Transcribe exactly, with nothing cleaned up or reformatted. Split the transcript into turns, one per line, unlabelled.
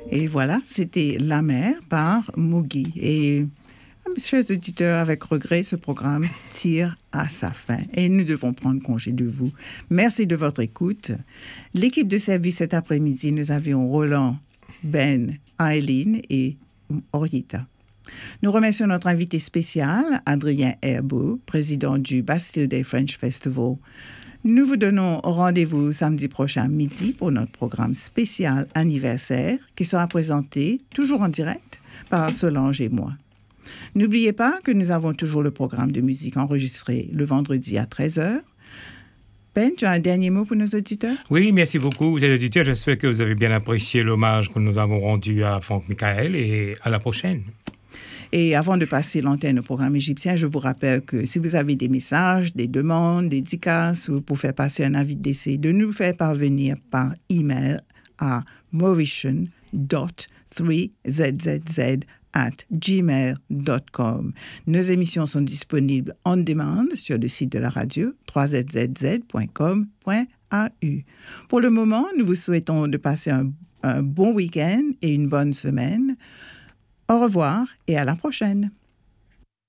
Et voilà, c'était La mer par Moogy. Et, chers auditeurs, avec regret, ce programme tire à sa fin et nous devons prendre congé de vous. Merci de votre écoute. L'équipe de service cet après-midi, nous avions Roland, Ben, Aileen et Orieta. Nous remercions notre invité spécial, Adrien Herbeau, président du Bastille Day French Festival. Nous vous donnons rendez-vous samedi prochain midi pour notre programme spécial anniversaire qui sera présenté, toujours en direct, par Solange et moi. N'oubliez pas que nous avons toujours le programme de musique enregistré le vendredi à treize heures. Ben, tu as un dernier mot pour nos auditeurs?
Oui, merci beaucoup, vous êtes auditeurs. J'espère que vous avez bien apprécié l'hommage que nous avons rendu à Franck Michael et à la prochaine.
Et avant de passer l'antenne au programme égyptien, je vous rappelle que si vous avez des messages, des demandes, des dédicaces ou pour faire passer un avis de décès, de nous faire parvenir par email à mauritian dot trois z z z at gmail dot com. Nos émissions sont disponibles on demand sur le site de la radio trois z z z point com point a u. Pour le moment, nous vous souhaitons de passer un, un bon week-end et une bonne semaine. Au revoir et à la prochaine.